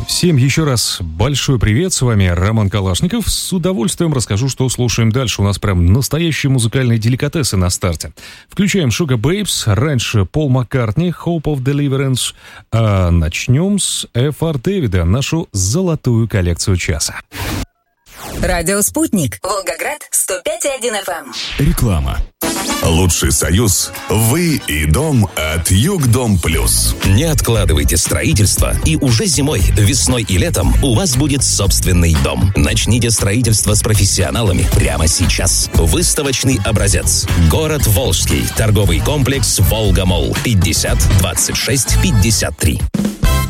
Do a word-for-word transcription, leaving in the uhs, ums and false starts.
Всем еще раз большой привет, с вами Роман Калашников. С удовольствием расскажу, что слушаем дальше. У нас прям настоящие музыкальные деликатесы на старте. Включаем Sugar Babes, раньше Пол Маккартни, Hope of Deliverance. А начнем с эф ар Дэвида, нашу золотую коллекцию часа. Радио «Спутник». Волгоград, сто пять и один эф эм. Реклама. Лучший союз – вы и дом от Югдом Плюс. Не откладывайте строительство, и уже зимой, весной и летом у вас будет собственный дом. Начните строительство с профессионалами прямо сейчас. Выставочный образец. Город Волжский. Торговый комплекс «Волга-Молл». пятьдесят двадцать шесть пятьдесят три.